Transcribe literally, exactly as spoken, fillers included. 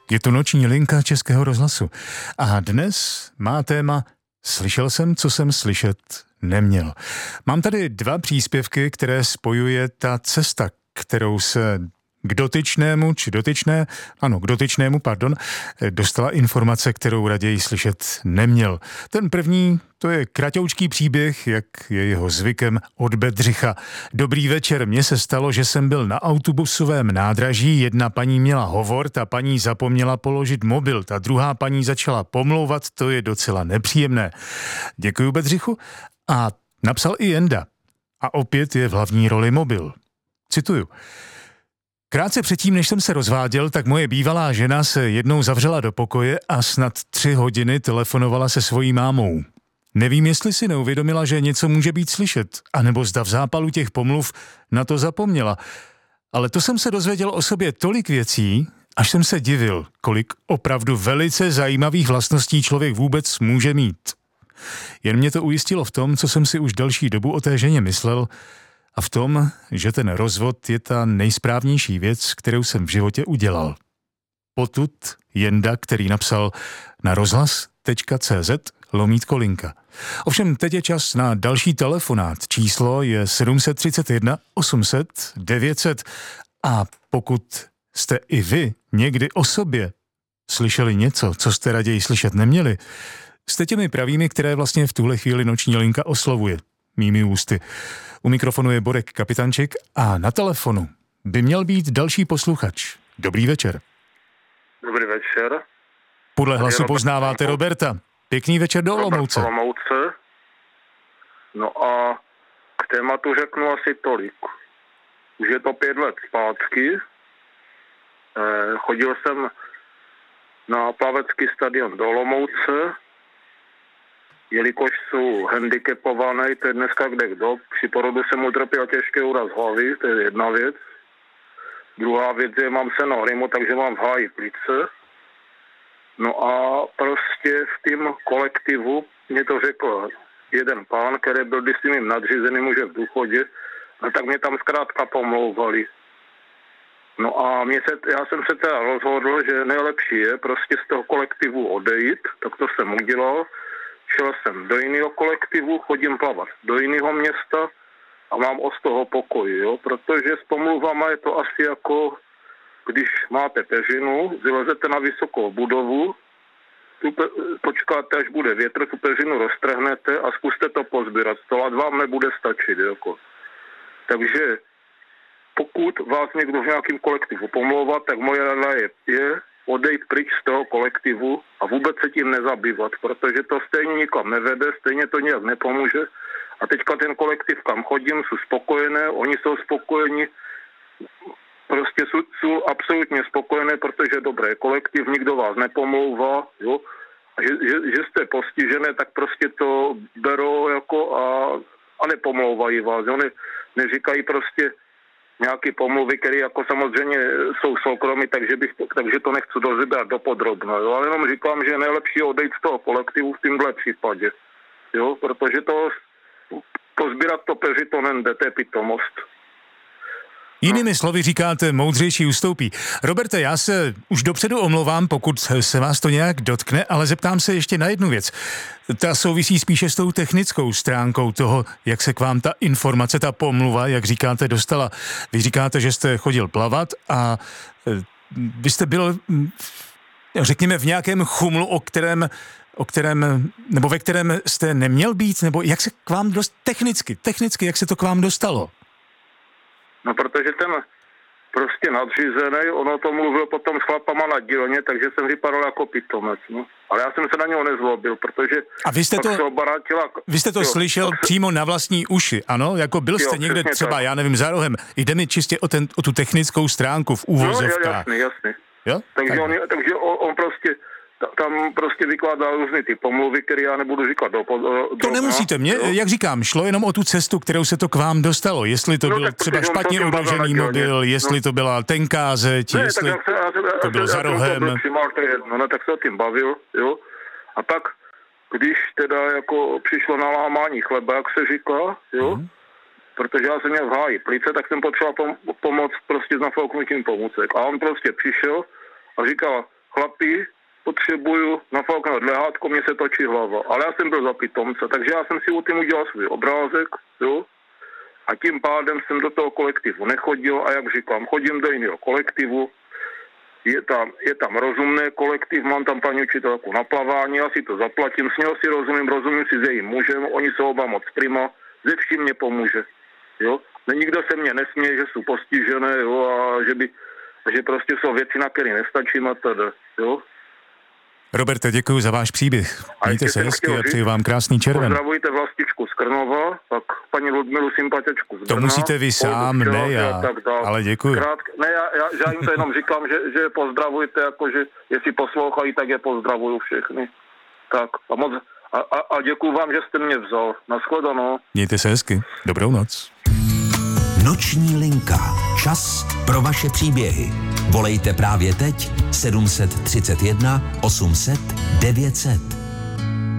Je to noční linka Českého rozhlasu. A dnes má téma Slyšel jsem, co jsem slyšet neměl. Mám tady dva příspěvky, které spojuje ta cesta, kterou se k dotyčnému, či dotyčné, ano, k dotyčnému, pardon, dostala informace, kterou raději slyšet neměl. Ten první, to je kratoučký příběh, jak je jeho zvykem, od Bedřicha. Dobrý večer, mně se stalo, že jsem byl na autobusovém nádraží, jedna paní měla hovor, ta paní zapomněla položit mobil, ta druhá paní začala pomlouvat, to je docela nepříjemné. Děkuju, Bedřichu. A napsal i Jenda. A opět je v hlavní roli mobil. Cituju. Krátce předtím, než jsem se rozváděl, tak moje bývalá žena se jednou zavřela do pokoje a snad tři hodiny telefonovala se svojí mámou. Nevím, jestli si neuvědomila, že něco může být slyšet, anebo zda v zápalu těch pomluv na to zapomněla. Ale to jsem se dozvěděl o sobě tolik věcí, až jsem se divil, kolik opravdu velice zajímavých vlastností člověk vůbec může mít. Jen mě to ujistilo v tom, co jsem si už delší dobu o té ženě myslel, a v tom, že ten rozvod je ta nejsprávnější věc, kterou jsem v životě udělal. Potud Jenda, který napsal na rozhlas.cz lomítko linka. Ovšem teď je čas na další telefonát. Číslo je sedm set třicet jedna osm set devět set a pokud jste i vy někdy o sobě slyšeli něco, co jste raději slyšet neměli, jste těmi pravými, které vlastně v tuhle chvíli noční linka oslovuje mými ústy. U mikrofonu je Borek Kapitanček a na telefonu by měl být další posluchač. Dobrý večer. Dobrý večer. Podle hlasu poznáváte Roberta. Pěkný večer do Olomouce. Olomouce. No a k tématu řeknu asi tolik. Už je to pět let zpátky. Chodil jsem na plavecký stadion do Olomouce. Jelikož jsou handicapované, to je dneska kde kdo. Při porodu jsem utrpěl těžký úraz hlavy, to je jedna věc. Druhá věc je, mám senorymu, takže mám v háji plice. No a prostě v tým kolektivu mě to řekl jeden pán, který byl kdysi mým nadřízeným už v důchodě, no tak mě tam zkrátka pomlouvali. No a mě se, já jsem se teda rozhodl, že nejlepší je prostě z toho kolektivu odejít, tak to jsem udělal. Šel jsem do jiného kolektivu, chodím plavat do jiného města a mám o z toho pokoj, jo? Protože s pomluvama je to asi jako, když máte peřinu, vylezete na vysokou budovu, tu pe- počkáte, až bude větr, tu peřinu roztrhnete a zkuste to pozbírat. To lat vám nebude stačit, jako. Takže pokud vás někdo v nějakém kolektivu pomlouvá, tak moje rada je, je odejít pryč z toho kolektivu a vůbec se tím nezabývat, protože to stejně nikam nevede, stejně to nějak nepomůže. A teďka ten kolektiv, kam chodím, jsou spokojené, oni jsou spokojeni, prostě jsou, jsou absolutně spokojené, protože dobré, kolektiv, nikdo vás nepomlouvá, jo. A že, že, že jste postižené, tak prostě to berou jako a, a nepomlouvají vás, jo. Ne, neříkají prostě nějaké pomluvy, které jako samozřejmě jsou soukromí, takže, bych to, takže to nechci dozebrat dopodrobno, jo, ale jenom říkám, že je nejlepší odejít z toho kolektivu v tomhle případě, jo, protože to pozbírat to peři to nende, to je pitomost. Jinými slovy říkáte, moudřejší ustoupí. Roberte, já se už dopředu omlouvám, pokud se vás to nějak dotkne, ale zeptám se ještě na jednu věc. Ta souvisí spíše s tou technickou stránkou toho, jak se k vám ta informace, ta pomluva, jak říkáte, dostala. Vy říkáte, že jste chodil plavat a vy jste byl, řekněme, v nějakém chumlu, o kterém, o kterém, nebo ve kterém jste neměl být, nebo jak se k vám dost, technicky, technicky, jak se to k vám dostalo? No, protože ten prostě nadřízený, ono to mluvil potom s chlapama na dílně, takže jsem vypadal jako pitomec, no. Ale já jsem se na něho nezlobil, protože... A vy jste to, se obarátila, vy jste to jo, slyšel se, přímo na vlastní uši, ano? Jako byl jste jo, někde třeba, tak. Já nevím, za rohem. Jde mi čistě o, ten, o tu technickou stránku v úvozovkách. No, jasný, jasný. Jo? Takže, tak. on, takže on, on prostě... Tam prostě vykládá různý ty pomluvy, které já nebudu říkat do, do To nemusíte, mě, jak říkám, šlo jenom o tu cestu, kterou se to k vám dostalo. Jestli to no, byl třeba špatně odložený mobil, jestli no. to byla tenká zeď, ne, jestli tak já se, já se, to bylo za rohem. No, no, tak se o tím bavil, jo. A pak, když teda jako přišlo na lámání chleba, jak se říká, jo, hmm. protože já jsem měl v háji plice, tak jsem potřeboval pom- pomoct prostě s nafouknutím pomůcek. A on prostě přišel a říkal, chlapi, potřebuju nafoukat lehátko, mě se točí hlava. Ale já jsem byl za pitomce, takže já jsem si o tím udělal svůj obrázek, jo. A tím pádem jsem do toho kolektivu nechodil a jak říkám, chodím do jiného kolektivu. Je tam, je tam rozumný kolektiv, mám tam paní učitelku na plavání, já si to zaplatím, s něho si rozumím, rozumím si s jejím mužem, oni jsou oba moc prima, ze vším mě pomůže, jo. Nikdo se mě nesměje, že jsou postižené, jo, a že by, že prostě jsou věci, na které nestačím a tedy, jo. Roberte, děkuji za váš příběh. Mějte se hezky a přeji vám krásný červen. Pozdravujte Vlastičku z Krnova, tak paní Ludmilu sympatičku z Brna. To musíte vy sám, ne já, ale děkuji. Krátk, ne, já, já, já jim to jenom říkám, že, že pozdravujte, jakože jestli poslouchají, tak je pozdravuju všechny. Tak a moc a, a, a děkuji vám, že jste mě vzal. Nashledanou. Mějte se hezky. Dobrou noc. Noční linka. Čas pro vaše příběhy. Volejte právě teď sedm set třicet jedna osm set devět set.